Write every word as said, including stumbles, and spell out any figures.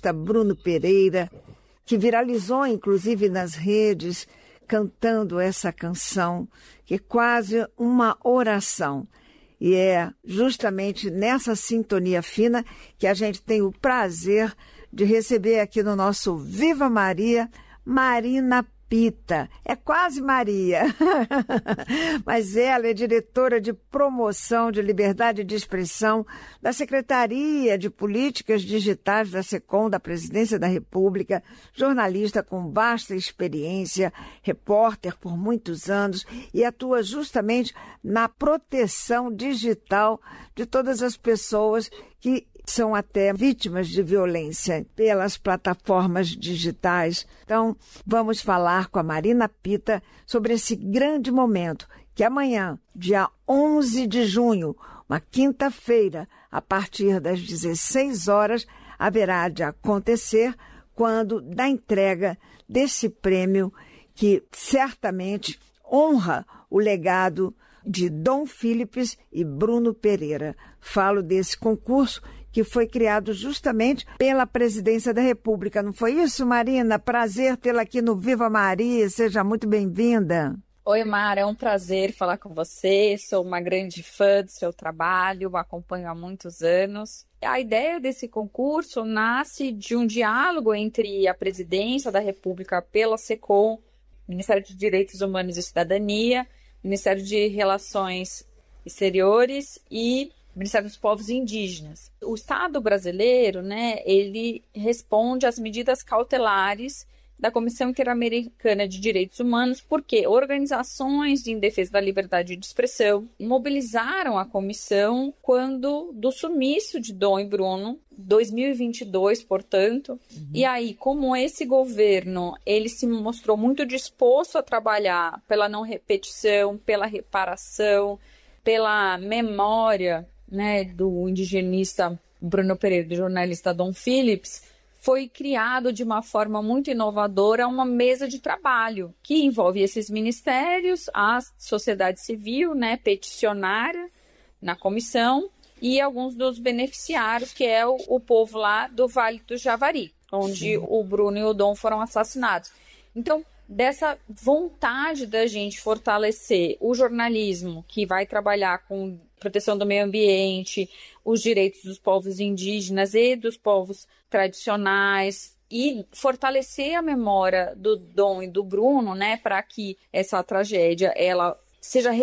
jornalista Bruno Pereira, que viralizou inclusive nas redes, cantando essa canção, que é quase uma oração. E é justamente nessa sintonia fina que a gente tem o prazer de receber aqui no nosso Viva Maria, Marina Pita. É quase Maria, mas ela é diretora de promoção de liberdade de expressão da Secretaria de Políticas Digitais da SECOM, da Presidência da República, jornalista com vasta experiência, repórter por muitos anos e atua justamente na proteção digital de todas as pessoas que são até vítimas de violência pelas plataformas digitais. Então, vamos falar com a Marina Pita sobre esse grande momento que amanhã, dia onze de junho, uma quinta-feira, a partir das dezesseis horas, haverá de acontecer quando da entrega desse prêmio que certamente honra o legado de Dom Philips e Bruno Pereira. Falo desse concurso que foi criado justamente pela Presidência da República. Não foi isso, Marina? Prazer tê-la aqui no Viva Maria. Seja muito bem-vinda. Oi, Mara. É um prazer falar com você. Sou uma grande fã do seu trabalho, acompanho há muitos anos. A ideia desse concurso nasce de um diálogo entre a Presidência da República pela SECOM, Ministério de Direitos Humanos e Cidadania, Ministério de Relações Exteriores e Ministério dos Povos Indígenas. O Estado brasileiro, né, ele responde às medidas cautelares da Comissão Interamericana de Direitos Humanos, porque organizações em defesa da liberdade de expressão mobilizaram a comissão quando do sumiço de Dom e Bruno, dois mil e vinte e dois, portanto. Uhum. E aí, como esse governo, ele se mostrou muito disposto a trabalhar pela não repetição, pela reparação, pela memória, né, do indigenista Bruno Pereira, do jornalista Dom Philips, foi criado de uma forma muito inovadora uma mesa de trabalho que envolve esses ministérios, a sociedade civil, né, peticionária na comissão e alguns dos beneficiários, que é o, o povo lá do Vale do Javari, onde Sim. o Bruno e o Dom foram assassinados. Então, dessa vontade da gente fortalecer o jornalismo, que vai trabalhar com proteção do meio ambiente, os direitos dos povos indígenas e dos povos tradicionais, e fortalecer a memória do Dom e do Bruno, né, para que essa tragédia ela seja